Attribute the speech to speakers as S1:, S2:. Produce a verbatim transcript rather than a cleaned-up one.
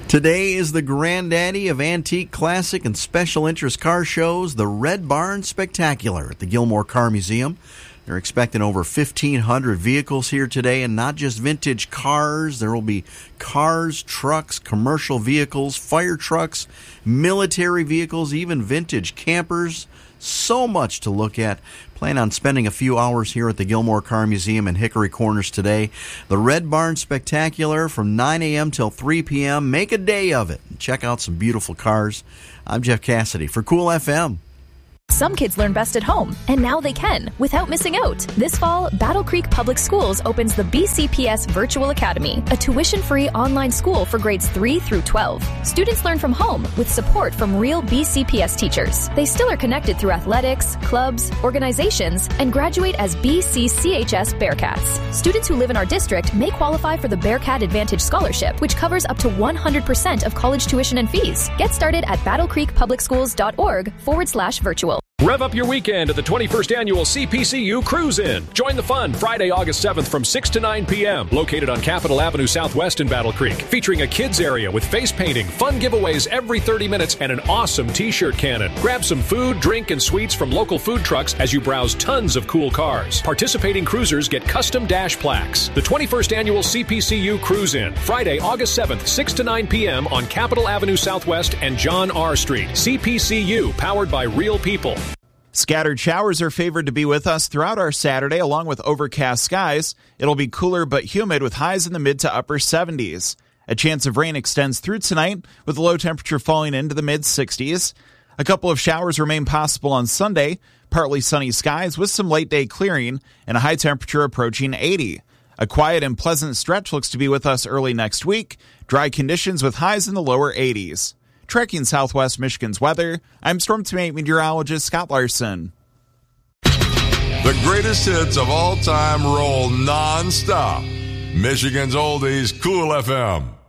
S1: Today is the granddaddy of antique, classic, and special interest car shows, the Red Barn Spectacular at the Gilmore Car Museum. They're expecting over fifteen hundred vehicles here today, and not just vintage cars. There will be cars, trucks, commercial vehicles, fire trucks, military vehicles, even vintage campers. So much to look at. Plan on spending a few hours here at the Gilmore Car Museum in Hickory Corners today. The Red Barn Spectacular from nine a.m. till three p.m. Make a day of it. Check out some beautiful cars. I'm Jeff Cassidy for Cool F M.
S2: Some kids learn best at home, and now they can, without missing out. This fall, Battle Creek Public Schools opens the B C P S Virtual Academy, a tuition-free online school for grades three through twelve. Students learn from home with support from real B C P S teachers. They still are connected through athletics, clubs, organizations, and graduate as B C C H S Bearcats. Students who live in our district may qualify for the Bearcat Advantage Scholarship, which covers up to one hundred percent of college tuition and fees. Get started at battlecreekpublicschools.org forward slash virtual.
S3: Rev up your weekend at the twenty-first Annual C P C U Cruise-In. Join the fun Friday, August seventh from six to nine p.m. Located on Capitol Avenue Southwest in Battle Creek. Featuring a kids area with face painting, fun giveaways every thirty minutes, and an awesome t-shirt cannon. Grab some food, drink, and sweets from local food trucks as you browse tons of cool cars. Participating cruisers get custom dash plaques. The twenty-first Annual C P C U Cruise-In. Friday, August seventh, six to nine p.m. on Capitol Avenue Southwest and John R. Street. C P C U, powered by real people.
S4: Scattered showers are favored to be with us throughout our Saturday, along with overcast skies. It'll be cooler but humid with highs in the mid to upper seventies. A chance of rain extends through tonight, with the low temperature falling into the mid sixties. A couple of showers remain possible on Sunday, partly sunny skies with some late day clearing, and a high temperature approaching eighty. A quiet and pleasant stretch looks to be with us early next week. Dry conditions with highs in the lower eighties. Tracking Southwest Michigan's weather, I'm Storm Team meteorologist Scott Larson.
S5: The greatest hits of all time roll non-stop. Michigan's Oldies, Cool F M.